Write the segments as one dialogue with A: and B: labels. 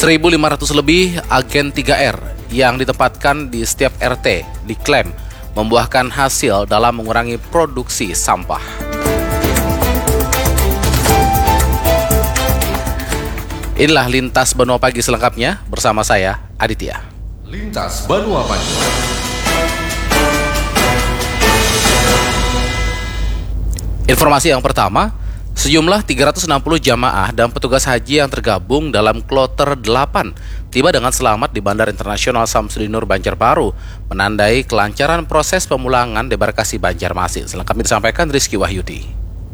A: 1.500 lebih agen 3R yang ditempatkan di setiap RT diklaim membuahkan hasil dalam mengurangi produksi sampah. Inilah Lintas Banua Pagi selengkapnya bersama saya, Aditya.
B: Lintas Banua Pagi.
A: Informasi yang pertama, sejumlah 360 jamaah dan petugas haji yang tergabung dalam kloter 8 tiba dengan selamat di Bandara Internasional Samsudin Nur Banjarbaru, menandai kelancaran proses pemulangan debarkasi Banjarmasin. Selengkapnya disampaikan Rizky Wahyudi.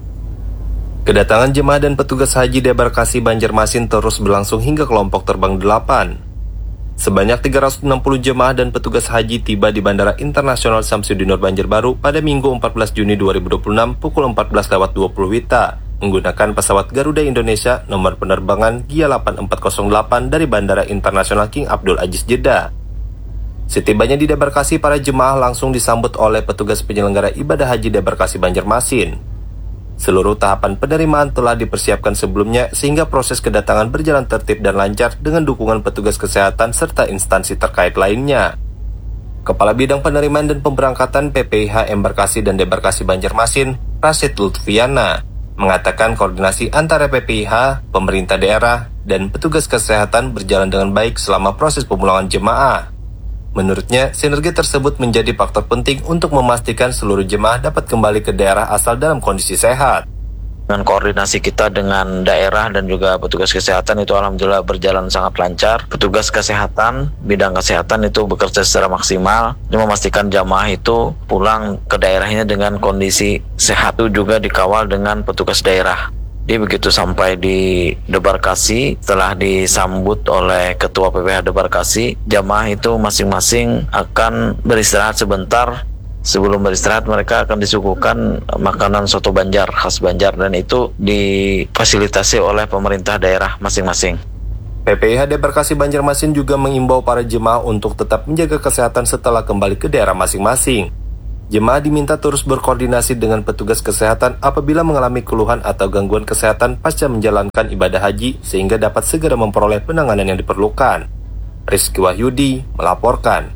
C: Kedatangan jemaah dan petugas haji debarkasi Banjarmasin terus berlangsung hingga kelompok terbang 8. Sebanyak 360 jemaah dan petugas haji tiba di Bandara Internasional Samsudin Nur Banjarbaru pada Minggu 14 Juni 2026 pukul 14.20 WITA menggunakan pesawat Garuda Indonesia nomor penerbangan GIA 8408 dari Bandara Internasional King Abdul Aziz Jeddah. Setibanya di debarkasi, para jemaah langsung disambut oleh petugas penyelenggara ibadah haji debarkasi Banjarmasin. Seluruh tahapan penerimaan telah dipersiapkan sebelumnya sehingga proses kedatangan berjalan tertib dan lancar dengan dukungan petugas kesehatan serta instansi terkait lainnya. Kepala Bidang Penerimaan dan Pemberangkatan PPIH Embarkasi dan Debarkasi Banjarmasin, Rasid Lutfiana, mengatakan koordinasi antara PPIH, pemerintah daerah, dan petugas kesehatan berjalan dengan baik selama proses pemulangan jemaah. Menurutnya, sinergi tersebut menjadi faktor penting untuk memastikan seluruh jemaah dapat kembali ke daerah asal dalam kondisi sehat.
D: Dengan koordinasi kita dengan daerah dan juga petugas kesehatan itu alhamdulillah berjalan sangat lancar. Petugas kesehatan, bidang kesehatan itu bekerja secara maksimal untuk memastikan jamaah itu pulang ke daerahnya dengan kondisi sehat. Itu juga dikawal dengan petugas daerah. Jadi begitu sampai di debarkasi, setelah disambut oleh Ketua PPH Debarkasi, jamaah itu masing-masing akan beristirahat sebentar. Sebelum beristirahat mereka akan disuguhkan makanan soto Banjar, khas Banjar, dan itu difasilitasi oleh pemerintah daerah masing-masing.
C: PPIH Debarkasi Banjarmasin juga mengimbau para jemaah untuk tetap menjaga kesehatan setelah kembali ke daerah masing-masing. Jemaah diminta terus berkoordinasi dengan petugas kesehatan apabila mengalami keluhan atau gangguan kesehatan pasca menjalankan ibadah haji sehingga dapat segera memperoleh penanganan yang diperlukan. Rizky Wahyudi melaporkan.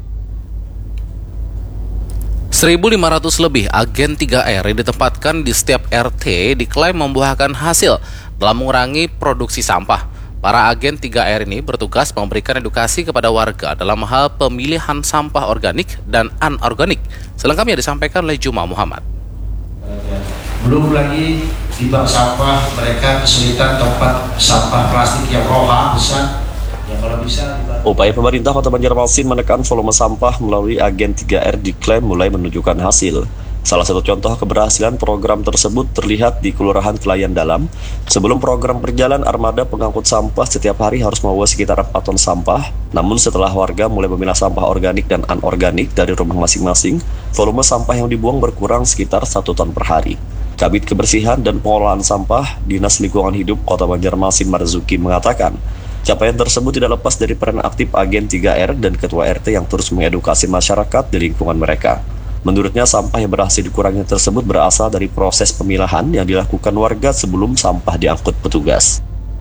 A: 1.500 lebih agen 3R yang ditempatkan di setiap RT diklaim membuahkan hasil dalam mengurangi produksi sampah. Para agen 3R ini bertugas memberikan edukasi kepada warga dalam hal pemilihan sampah organik dan anorganik. Selengkapnya disampaikan oleh Juma Muhammad.
E: Belum lagi di bank sampah mereka kesulitan tempat sampah plastik yang roha besar.
F: Upaya pemerintah Kota Banjarmasin menekan volume sampah melalui agen 3R diklaim mulai menunjukkan hasil. Salah satu contoh keberhasilan program tersebut terlihat di Kelurahan Kelayan Dalam. Sebelum program berjalan, armada pengangkut sampah setiap hari harus membawa sekitar 4 ton sampah. Namun setelah warga mulai memilah sampah organik dan anorganik dari rumah masing-masing, volume sampah yang dibuang berkurang sekitar 1 ton per hari. Kabid Kebersihan dan Pengelolaan Sampah Dinas Lingkungan Hidup Kota Banjarmasin Marzuki mengatakan, capaian tersebut tidak lepas dari peran aktif agen 3R dan Ketua RT yang terus mengedukasi masyarakat di lingkungan mereka. Menurutnya, sampah yang berhasil dikurangi tersebut berasal dari proses pemilahan yang dilakukan warga sebelum sampah diangkut petugas.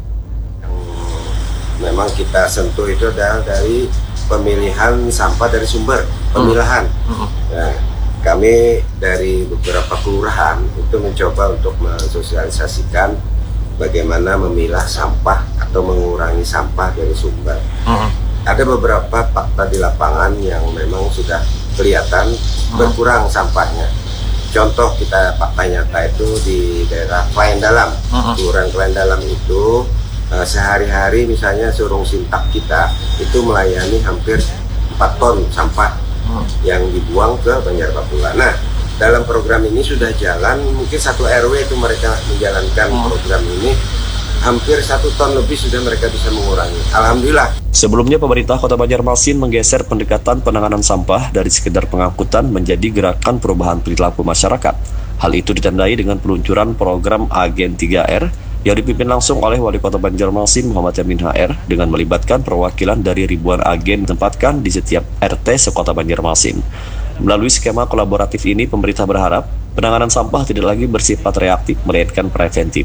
G: Memang kita sentuh itu adalah dari pemilihan sampah dari sumber, pemilahan. Nah, kami dari beberapa kelurahan itu mencoba untuk mensosialisasikan bagaimana memilah sampah atau mengurangi sampah dari sumber. Ada beberapa fakta di lapangan yang memang sudah kelihatan berkurang sampahnya. Contoh kita fakta nyata itu di daerah Kelayan Dalam. Kelurahan Kelayan Dalam itu sehari-hari misalnya Surung Sintak kita itu melayani hampir 4 ton sampah yang dibuang ke Banjarbapula. Nah, dalam program ini sudah jalan, mungkin 1 RW itu mereka menjalankan program ini, hampir 1 ton lebih sudah mereka bisa mengurangi. Alhamdulillah.
F: Sebelumnya, pemerintah Kota Banjarmasin menggeser pendekatan penanganan sampah dari sekedar pengangkutan menjadi gerakan perubahan perilaku masyarakat. Hal itu ditandai dengan peluncuran program Agen 3R yang dipimpin langsung oleh Wali Kota Banjarmasin Muhammad Yamin HR dengan melibatkan perwakilan dari ribuan agen ditempatkan di setiap RT sekota Banjarmasin. Melalui skema kolaboratif ini, pemerintah berharap penanganan sampah tidak lagi bersifat reaktif, melainkan preventif.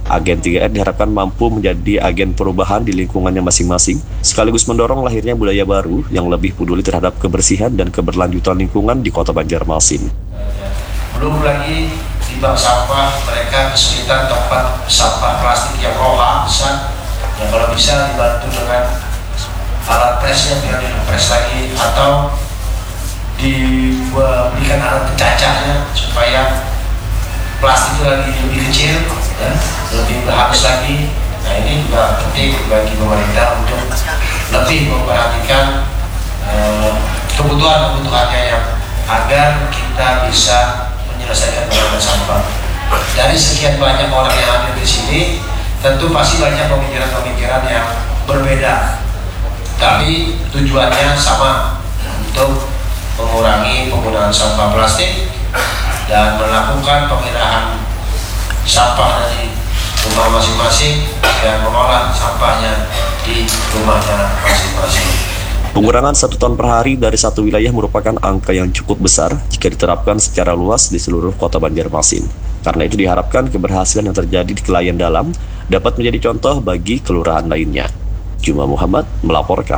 F: Agen 3R diharapkan mampu menjadi agen perubahan di lingkungannya masing-masing, sekaligus mendorong lahirnya budaya baru yang lebih peduli terhadap kebersihan dan keberlanjutan lingkungan di Kota Banjarmasin.
E: Belum lagi di bank sampah mereka kesulitan tempat sampah plastik yang roha besar, yang kalau bisa dibantu dengan alat presnya biar dipres lagi atau diberikan alat pencacahnya supaya plastik itu lebih kecil ya, lebih habis lagi. Nah ini juga penting bagi pemerintah untuk lebih memperhatikan kebutuhannya yang agar kita bisa menyelesaikan masalah sampah. Dari sekian banyak orang yang hadir di sini, tentu pasti banyak pemikiran-pemikiran yang berbeda, tapi tujuannya sama, untuk mengurangi penggunaan sampah plastik dan melakukan pemilahan sampah dari rumah masing-masing dan mengolah sampahnya di rumahnya masing-masing.
F: Pengurangan 1 ton per hari dari satu wilayah merupakan angka yang cukup besar jika diterapkan secara luas di seluruh Kota Banjarmasin. Karena itu diharapkan keberhasilan yang terjadi di Kelayan Dalam dapat menjadi contoh bagi kelurahan lainnya. Juma Muhammad melaporkan.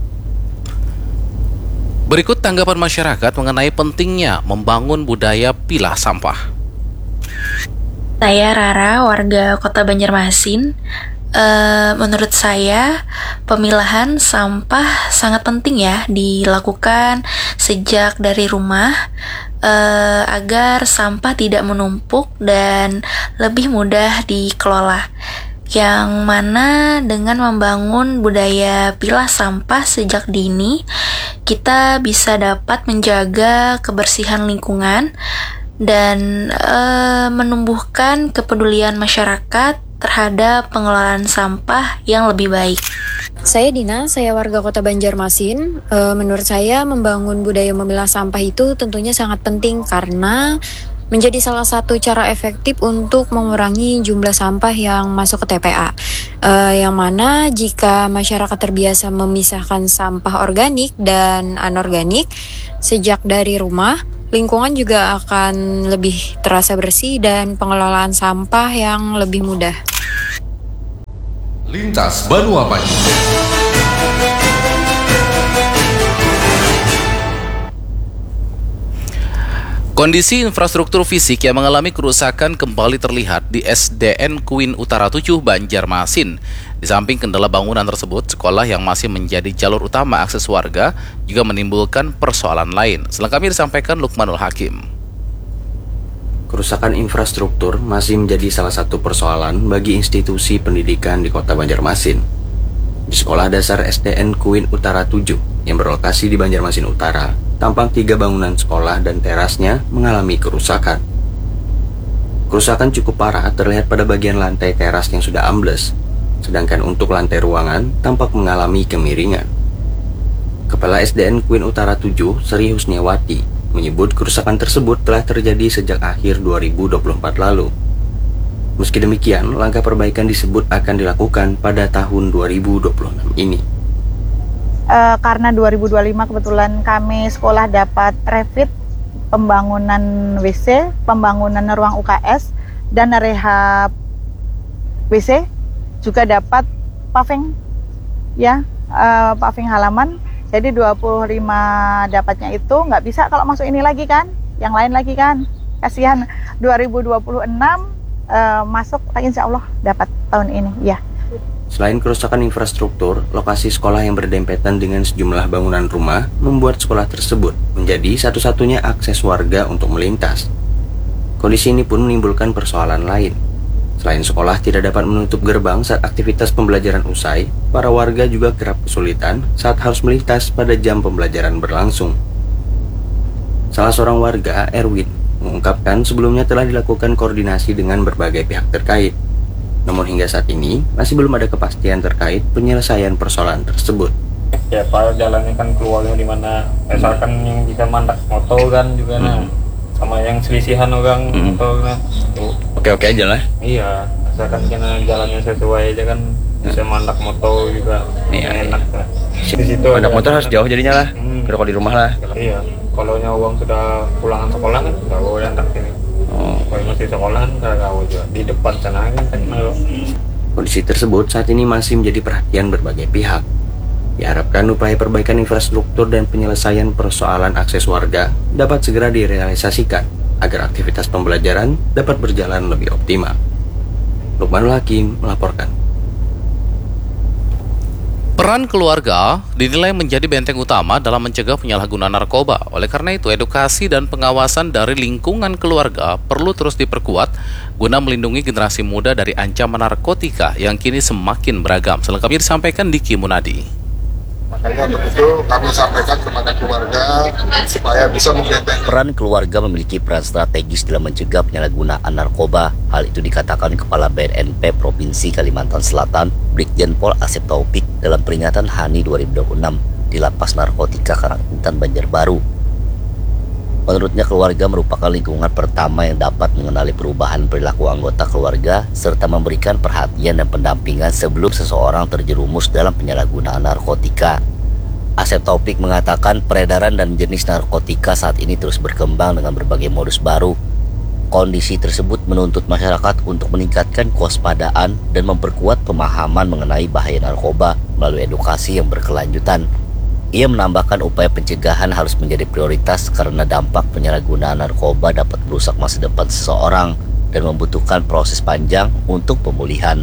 A: Berikut tanggapan masyarakat mengenai pentingnya membangun budaya pilah sampah.
H: Saya Rara, warga Kota Banjarmasin. Menurut saya, pemilahan sampah sangat penting ya dilakukan sejak dari rumah agar sampah tidak menumpuk dan lebih mudah dikelola. Yang mana dengan membangun budaya pilah sampah sejak dini, kita bisa dapat menjaga kebersihan lingkungan dan menumbuhkan kepedulian masyarakat terhadap pengelolaan sampah yang lebih baik.
I: Saya Dina, saya warga Kota Banjarmasin. Menurut saya membangun budaya memilah sampah itu tentunya sangat penting karena menjadi salah satu cara efektif untuk mengurangi jumlah sampah yang masuk ke TPA. Yang mana jika masyarakat terbiasa memisahkan sampah organik dan anorganik sejak dari rumah, lingkungan juga akan lebih terasa bersih dan pengelolaan sampah yang lebih mudah.
B: Lintas Banua Pagi.
A: Kondisi infrastruktur fisik yang mengalami kerusakan kembali terlihat di SDN Kuin Utara 7 Banjarmasin. Di samping kendala bangunan tersebut, sekolah yang masih menjadi jalur utama akses warga juga menimbulkan persoalan lain. Selengkapnya disampaikan Lukmanul Hakim.
J: Kerusakan infrastruktur masih menjadi salah satu persoalan bagi institusi pendidikan di Kota Banjarmasin. Di Sekolah Dasar SDN Kuin Utara 7 yang berlokasi di Banjarmasin Utara, tampak 3 bangunan sekolah dan terasnya mengalami kerusakan. Kerusakan cukup parah terlihat pada bagian lantai teras yang sudah ambles, sedangkan untuk lantai ruangan tampak mengalami kemiringan. Kepala SDN Kuin Utara 7, Sri Husniawati, menyebut kerusakan tersebut telah terjadi sejak akhir 2024 lalu. Meski demikian, langkah perbaikan disebut akan dilakukan pada tahun 2026 ini.
K: Karena 2025 kebetulan kami sekolah dapat refit pembangunan WC, pembangunan ruang UKS, dan rehab WC, juga dapat paving ya, paving halaman. Jadi 25 dapatnya itu nggak bisa kalau masuk ini lagi kan, yang lain lagi kan, kasihan. 2026 masuk, insya Allah dapat tahun ini ya.
J: Selain kerusakan infrastruktur, lokasi sekolah yang berdempetan dengan sejumlah bangunan rumah membuat sekolah tersebut menjadi satu-satunya akses warga untuk melintas. Kondisi ini pun menimbulkan persoalan lain. Selain sekolah tidak dapat menutup gerbang saat aktivitas pembelajaran usai, para warga juga kerap kesulitan saat harus melintas pada jam pembelajaran berlangsung. Salah seorang warga, Erwin, mengungkapkan sebelumnya telah dilakukan koordinasi dengan berbagai pihak terkait. Namun hingga saat ini masih belum ada kepastian terkait penyelesaian persoalan tersebut.
L: Ya Pak, jalannya kan keluarnya di mana, misalkan yang bisa mandak motor kan juga nah, sama yang selisihan orang motor nah.
J: Oke aja lah.
L: Iya, misalkan karena jalannya sesuai aja kan bisa mandak motor juga enak lah. Di situ
J: mandak motor harus jauh jadinya lah. Kalau di rumah lah.
L: Iya, kalau uang sudah pulangan sekolah kan nggak boleh mandak sini. Masih sekolah kan juga di depan sana kan.
J: Kondisi tersebut saat ini masih menjadi perhatian berbagai pihak. Diharapkan upaya perbaikan infrastruktur dan penyelesaian persoalan akses warga dapat segera direalisasikan agar aktivitas pembelajaran dapat berjalan lebih optimal. Lukmanul Hakim melaporkan.
A: Peran keluarga dinilai menjadi benteng utama dalam mencegah penyalahgunaan narkoba. Oleh karena itu, edukasi dan pengawasan dari lingkungan keluarga perlu terus diperkuat guna melindungi generasi muda dari ancaman narkotika yang kini semakin beragam. Selengkapnya disampaikan Diki Munadi.
M: Makanya untuk itu kami sampaikan kepada keluarga supaya bisa membenteng.
N: Peran keluarga memiliki peran strategis dalam mencegah penyalahgunaan narkoba. Hal itu dikatakan Kepala BNNP Provinsi Kalimantan Selatan, Brigjen Pol Asep Taufik dalam peringatan HANI 2026 di Lapas Narkotika Karangintan, Banjarbaru. Menurutnya, keluarga merupakan lingkungan pertama yang dapat mengenali perubahan perilaku anggota keluarga serta memberikan perhatian dan pendampingan sebelum seseorang terjerumus dalam penyalahgunaan narkotika. Asep Taufik mengatakan peredaran dan jenis narkotika saat ini terus berkembang dengan berbagai modus baru. Kondisi tersebut menuntut masyarakat untuk meningkatkan kewaspadaan dan memperkuat pemahaman mengenai bahaya narkoba melalui edukasi yang berkelanjutan. Ia menambahkan upaya pencegahan harus menjadi prioritas karena dampak penyalahgunaan narkoba dapat merusak masa depan seseorang dan membutuhkan proses panjang untuk pemulihan.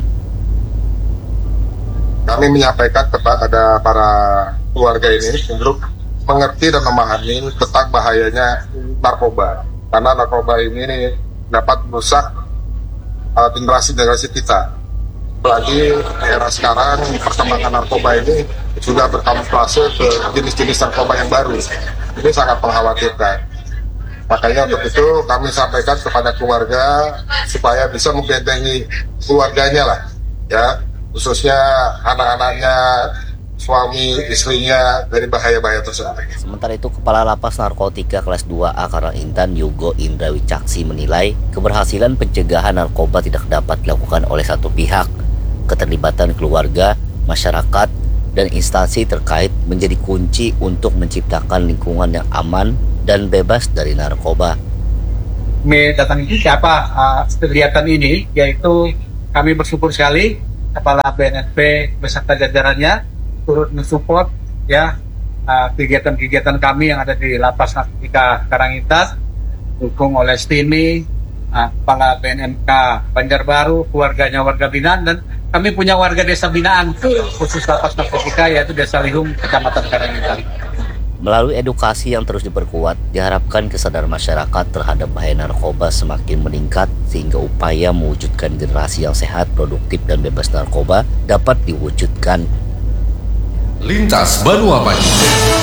M: Kami menyampaikan kepada para keluarga ini untuk mengerti dan memahami tentang bahayanya narkoba. Karena narkoba ini dapat merusak generasi-generasi kita. Apalagi era sekarang perkembangan narkoba ini sudah berkamuflase ke jenis-jenis narkoba yang baru. Ini sangat mengkhawatirkan. Makanya untuk itu kami sampaikan kepada keluarga supaya bisa membentengi keluarganya lah, ya, khususnya anak-anaknya, suami, istrinya dari bahaya-bahaya tersebut.
N: Sementara itu, Kepala Lapas Narkotika Kelas 2A Karangintan Yugo Indra Wicaksono menilai keberhasilan pencegahan narkoba tidak dapat dilakukan oleh satu pihak. Keterlibatan keluarga, masyarakat, dan instansi terkait menjadi kunci untuk menciptakan lingkungan yang aman dan bebas dari narkoba.
O: Kami datang ini siapa kegiatan ini, yaitu kami bersyukur sekali Kepala BNNP beserta jajarannya turut mensupport ya kegiatan-kegiatan kami yang ada di Lapas Narkotika Karangintan, dukung oleh STIMI, Kepala BNNK Banjarbaru, keluarganya warga binaan, dan kami punya warga desa binaan khusus Lapas Narkotika yaitu Desa Lihung, Kecamatan Karangintan.
N: Melalui edukasi yang terus diperkuat, diharapkan kesadaran masyarakat terhadap bahaya narkoba semakin meningkat sehingga upaya mewujudkan generasi yang sehat, produktif, dan bebas narkoba dapat diwujudkan.
B: Lintas Banua Pagi.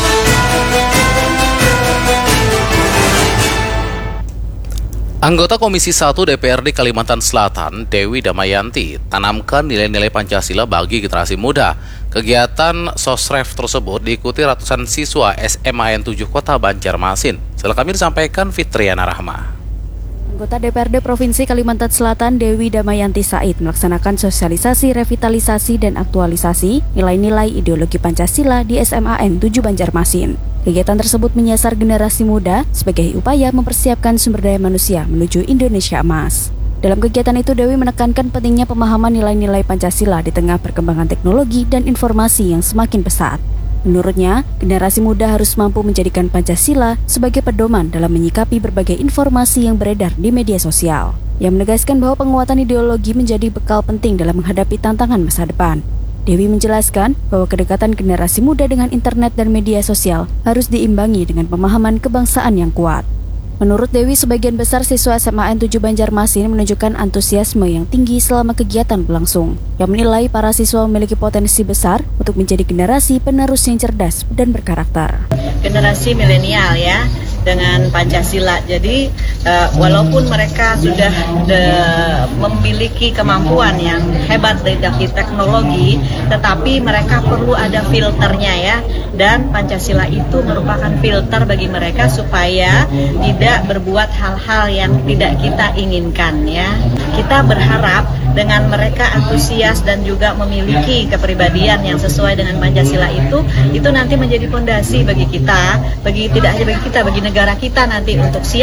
A: Anggota Komisi 1 DPRD Kalimantan Selatan, Dewi Damayanti, tanamkan nilai-nilai Pancasila bagi generasi muda. Kegiatan Sosref tersebut diikuti ratusan siswa SMA N7 Kota Banjarmasin. Selengkapnya disampaikan Fitriana Rahma.
P: Anggota DPRD Provinsi Kalimantan Selatan Dewi Damayanti Said melaksanakan sosialisasi, revitalisasi, dan aktualisasi nilai-nilai ideologi Pancasila di SMA N7 Banjarmasin. Kegiatan tersebut menyasar generasi muda sebagai upaya mempersiapkan sumber daya manusia menuju Indonesia Emas. Dalam kegiatan itu, Dewi menekankan pentingnya pemahaman nilai-nilai Pancasila di tengah perkembangan teknologi dan informasi yang semakin pesat. Menurutnya, generasi muda harus mampu menjadikan Pancasila sebagai pedoman dalam menyikapi berbagai informasi yang beredar di media sosial. Yang menegaskan bahwa penguatan ideologi menjadi bekal penting dalam menghadapi tantangan masa depan. Dewi menjelaskan bahwa kedekatan generasi muda dengan internet dan media sosial harus diimbangi dengan pemahaman kebangsaan yang kuat. Menurut Dewi, sebagian besar siswa SMA N7 Banjarmasin menunjukkan antusiasme yang tinggi selama kegiatan berlangsung. Yang menilai para siswa memiliki potensi besar untuk menjadi generasi penerus yang cerdas dan berkarakter.
Q: Generasi milenial ya, dengan Pancasila. Jadi walaupun mereka sudah memiliki kemampuan yang hebat dari teknologi, tetapi mereka perlu ada filternya ya. Dan Pancasila itu merupakan filter bagi mereka supaya tidak berbuat hal-hal yang tidak kita inginkan ya. Kita berharap dengan mereka antusias dan juga memiliki kepribadian yang sesuai dengan Pancasila itu nanti menjadi fondasi bagi kita, tidak hanya bagi kita, bagi negara kita nanti untuk siap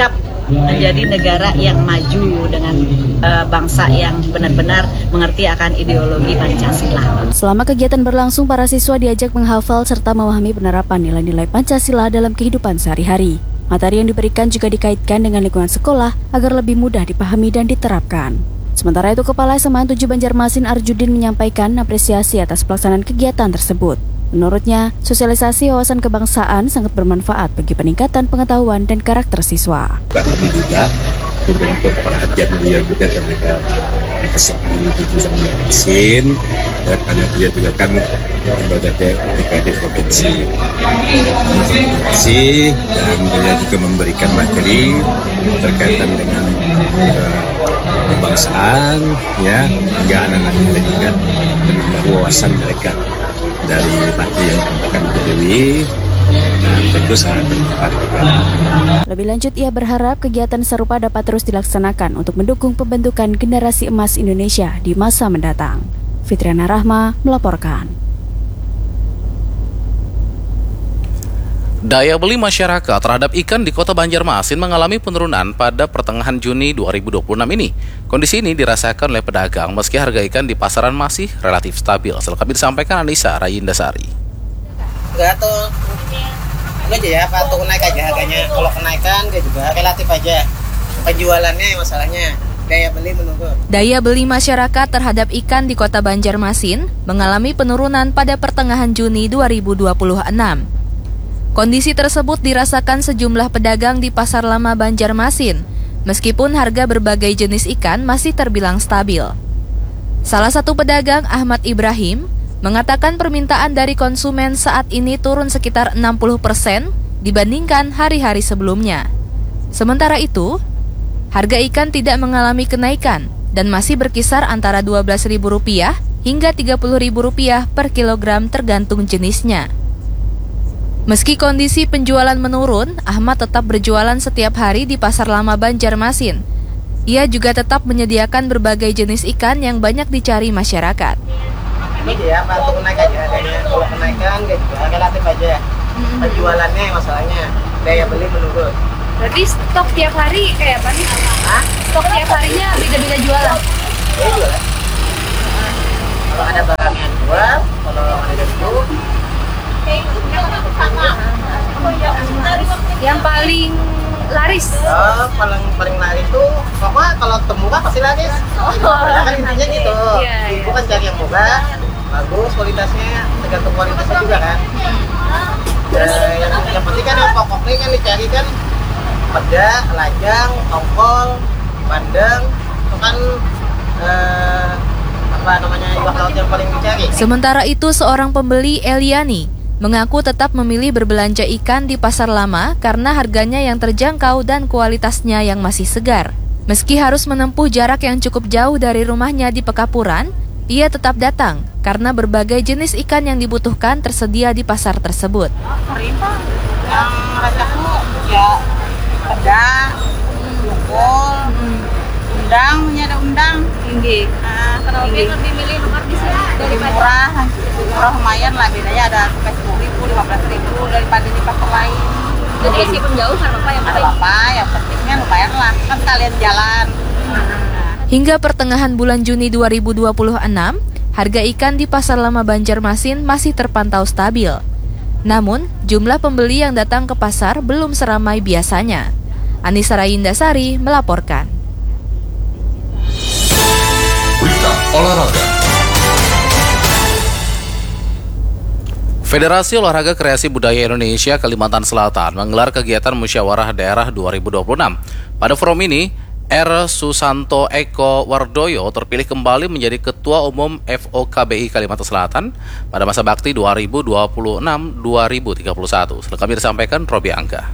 Q: menjadi negara yang maju dengan bangsa yang benar-benar mengerti akan ideologi Pancasila.
P: Selama kegiatan berlangsung, para siswa diajak menghafal serta memahami penerapan nilai-nilai Pancasila dalam kehidupan sehari-hari. Materi yang diberikan juga dikaitkan dengan lingkungan sekolah agar lebih mudah dipahami dan diterapkan. Sementara itu, Kepala SMA 7 Banjarmasin Arjudin menyampaikan apresiasi atas pelaksanaan kegiatan tersebut. Menurutnya, sosialisasi wawasan kebangsaan sangat bermanfaat bagi peningkatan pengetahuan dan karakter siswa.
R: Kami juga untuk perhatian beliau juga kepada SMA 7 Banjarmasin, karena beliau juga kan anggota DPRD Provinsi, dan beliau juga memberikan materi berkaitan dengan kebangsaan, ya, hingga anak-anak kita juga menambah wawasan mereka dari materi yang disampaikan Bu Dewi, dan tentu sangat bermanfaat.
P: Lebih lanjut, ia berharap kegiatan serupa dapat terus dilaksanakan untuk mendukung pembentukan generasi emas Indonesia di masa mendatang. Fitriana Rahma melaporkan.
A: Daya beli masyarakat terhadap ikan di Kota Banjarmasin mengalami penurunan pada pertengahan Juni 2026 ini. Kondisi ini dirasakan oleh pedagang meski harga ikan di pasaran masih relatif stabil. Selengkapnya disampaikan Anissa Rayindasari.
S: Enggak tuh, enggak aja ya, patung naik aja harganya. Kalau kenaikan dia juga relatif aja. Penjualannya masalahnya, daya beli menurun.
T: Daya beli masyarakat terhadap ikan di Kota Banjarmasin mengalami penurunan pada pertengahan Juni 2026. Kondisi tersebut dirasakan sejumlah pedagang di Pasar Lama Banjarmasin, meskipun harga berbagai jenis ikan masih terbilang stabil. Salah satu pedagang, Ahmad Ibrahim, mengatakan permintaan dari konsumen saat ini turun sekitar 60% dibandingkan hari-hari sebelumnya. Sementara itu, harga ikan tidak mengalami kenaikan dan masih berkisar antara Rp12.000 hingga Rp30.000 per kilogram tergantung jenisnya. Meski kondisi penjualan menurun, Ahmad tetap berjualan setiap hari di Pasar Lama Banjarmasin. Ia juga tetap menyediakan berbagai jenis ikan yang banyak dicari masyarakat.
S: Ini ya, patung naik aja harganya. Kalau kenaikan dia juga relatif aja. Penjualannya masalahnya, daya beli menurun.
T: Berarti stok tiap hari kayak apa nih? Stok tiap harinya beda-beda jualan?
S: Iya jualan. Kalau ada barang yang jual, kalau ada itu,
T: yang paling laris?
S: Paling laris itu pokoknya kalau murah pasti laris. Ya kan intinya gitu. Ibu kan cari yang murah, bagus kualitasnya, tergantung kualitasnya juga kan. Yang penting kan yang pokoknya kan dicari kan peda, lajang, tongkol, bandeng, itu kan iwak laut yang paling dicari.
T: Sementara itu, seorang pembeli, Eliani, mengaku tetap memilih berbelanja ikan di Pasar Lama karena harganya yang terjangkau dan kualitasnya yang masih segar. Meski harus menempuh jarak yang cukup jauh dari rumahnya di Pekapuran, ia tetap datang karena berbagai jenis ikan yang dibutuhkan tersedia di pasar tersebut.
S: Yang rasaku ya peda, jungkol, undang, ada undang tinggi. Kenapa lebih milih nomor di sini daripada murah lumayan lah, bedanya ada sampai 10.000, 15.000 daripada di pasar lain. Jadi meskipun jauh nggak apa-apa, yang pentingnya lumayan lah, kan kalian jalan.
T: Hingga pertengahan bulan Juni 2026, harga ikan di Pasar Lama Banjarmasin masih terpantau stabil. Namun, jumlah pembeli yang datang ke pasar belum seramai biasanya. Anissa Rayindasari melaporkan.
B: Berita olahraga.
A: Federasi Olahraga Kreasi Budaya Indonesia Kalimantan Selatan menggelar kegiatan Musyawarah Daerah 2026. Pada forum ini, R. Susanto Eko Wardoyo terpilih kembali menjadi Ketua Umum FOKBI Kalimantan Selatan pada masa bakti 2026-2031. Selengkapnya disampaikan Robi Angga.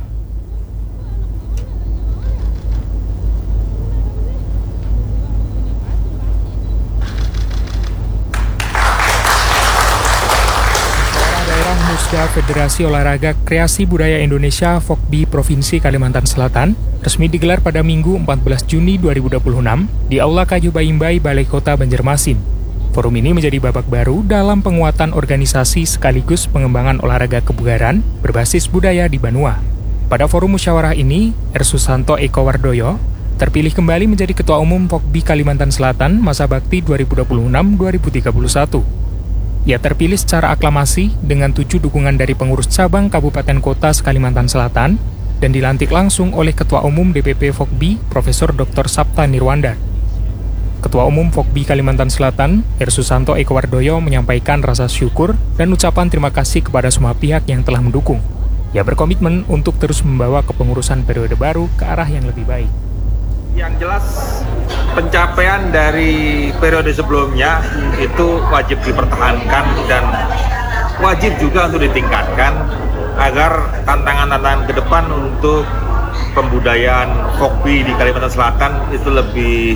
U: Musda Federasi Olahraga Kreasi Budaya Indonesia FOKBI Provinsi Kalimantan Selatan resmi digelar pada Minggu 14 Juni 2026 di Aula Kayu Baimbai Balai Kota Banjarmasin. Forum ini menjadi babak baru dalam penguatan organisasi sekaligus pengembangan olahraga kebugaran berbasis budaya di Banua. Pada forum musyawarah ini, R. Susanto Eko Wardoyo terpilih kembali menjadi Ketua Umum FOKBI Kalimantan Selatan masa bakti 2026-2031. Ia terpilih secara aklamasi dengan 7 dukungan dari pengurus cabang Kabupaten Kota Kalimantan Selatan dan dilantik langsung oleh Ketua Umum DPP FOKBI Profesor Dr. Sapta Nirwandar. Ketua Umum FOKBI Kalimantan Selatan, R. Susanto Eko Wardoyo menyampaikan rasa syukur dan ucapan terima kasih kepada semua pihak yang telah mendukung. Ia berkomitmen untuk terus membawa kepengurusan periode baru ke arah yang lebih baik.
D: Yang jelas pencapaian dari periode sebelumnya itu wajib dipertahankan dan wajib juga untuk ditingkatkan agar tantangan-tantangan ke depan untuk pembudayaan FOKBI di Kalimantan Selatan itu lebih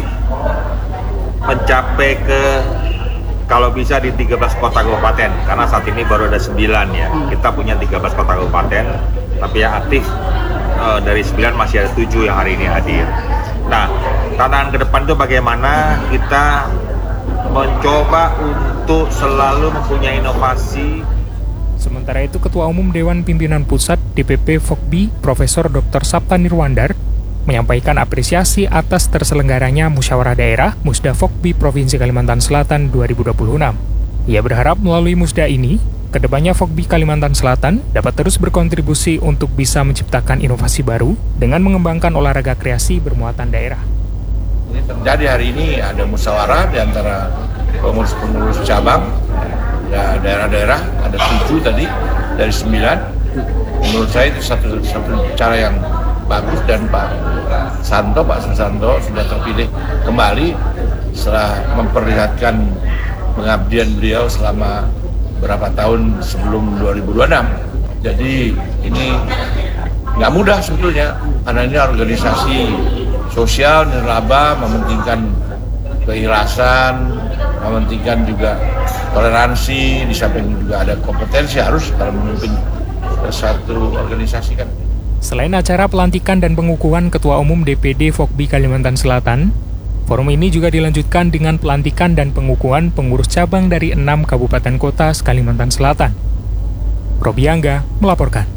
D: mencapai ke kalau bisa di 13 kota kabupaten, karena saat ini baru ada 9 ya. Kita punya 13 kota kabupaten, tapi yang aktif dari 9 masih ada 7 yang hari ini hadir. Nah, tantangan ke depan itu bagaimana kita mencoba untuk selalu mempunyai inovasi.
U: Sementara itu, Ketua Umum Dewan Pimpinan Pusat DPP FOKBI Profesor Dr. Sapta Nirwandar menyampaikan apresiasi atas terselenggaranya Musyawarah Daerah Musda FOKBI Provinsi Kalimantan Selatan 2026. Ia berharap melalui musda ini, kedepannya FOKBI Kalimantan Selatan dapat terus berkontribusi untuk bisa menciptakan inovasi baru dengan mengembangkan olahraga kreasi bermuatan daerah.
V: Ini terjadi hari ini ada musyawarah di antara pengurus-pengurus cabang, ya daerah-daerah, ada 7 tadi dari 9. Menurut saya itu satu cara yang bagus dan Pak Susanto sudah terpilih kembali setelah memperlihatkan pengabdian beliau selama berapa tahun sebelum 2026. Jadi ini nggak mudah sebetulnya, karena ini organisasi sosial nirlaba, mementingkan keikhlasan, mementingkan juga toleransi, di samping juga ada kompetensi harus dalam memimpin satu organisasi kan.
U: Selain acara pelantikan dan pengukuhan Ketua Umum DPD FOKBI Kalimantan Selatan, forum ini juga dilanjutkan dengan pelantikan dan pengukuhan pengurus cabang dari 6 kabupaten kota Kalimantan Selatan. Robi Angga melaporkan.